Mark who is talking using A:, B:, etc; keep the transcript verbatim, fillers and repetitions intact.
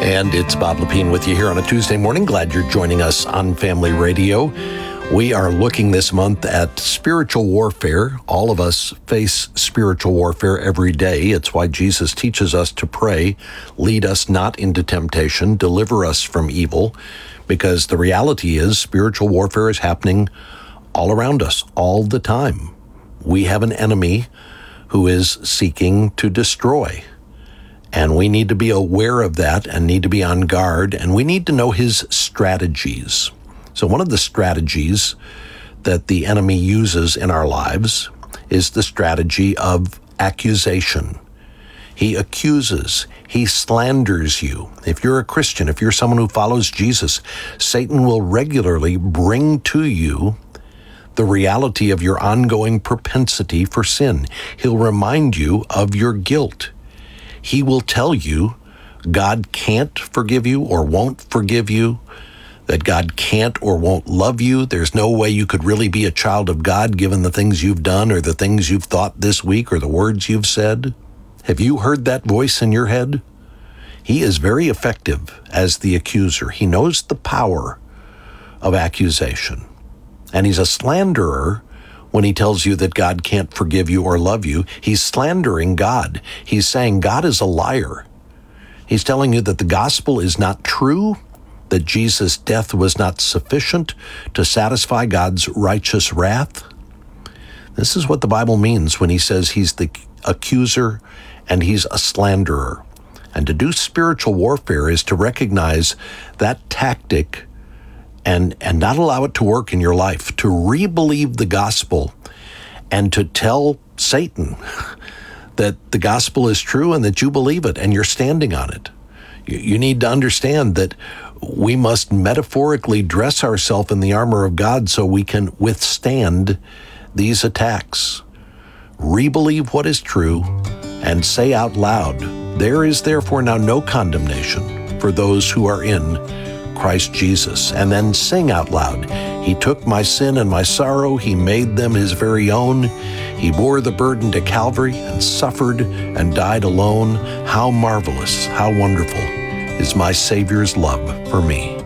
A: And it's Bob Lepine with you here on a Tuesday morning. Glad you're joining us on Family Radio. We are looking this month at spiritual warfare. All of us face spiritual warfare every day. It's why Jesus teaches us to pray, lead us not into temptation, deliver us from evil, because the reality is spiritual warfare is happening all around us all the time. We have an enemy who is seeking to destroy. And we need to be aware of that and need to be on guard, and we need to know his strategies. So one of the strategies that the enemy uses in our lives is the strategy of accusation. He accuses, he slanders you. If you're a Christian, if you're someone who follows Jesus, Satan will regularly bring to you the reality of your ongoing propensity for sin. He'll remind you of your guilt. He will tell you God can't forgive you or won't forgive you, that God can't or won't love you. There's no way you could really be a child of God given the things you've done or the things you've thought this week or the words you've said. Have you heard that voice in your head? He is very effective as the accuser. He knows the power of accusation. And he's a slanderer. When he tells you that God can't forgive you or love you, he's slandering God. He's saying God is a liar. He's telling you that the gospel is not true, that Jesus' death was not sufficient to satisfy God's righteous wrath. This is what the Bible means when he says he's the accuser and he's a slanderer. And to do spiritual warfare is to recognize that tactic and and not allow it to work in your life, to re-believe the gospel and to tell Satan that the gospel is true and that you believe it and you're standing on it. You, you need to understand that we must metaphorically dress ourselves in the armor of God so we can withstand these attacks. Re-believe what is true and say out loud, "There is therefore now no condemnation for those who are in Christ Jesus," and then sing out loud, "He took my sin and my sorrow, he made them his very own. He bore the burden to Calvary and suffered and died alone. How marvelous, how wonderful is my Savior's love for me."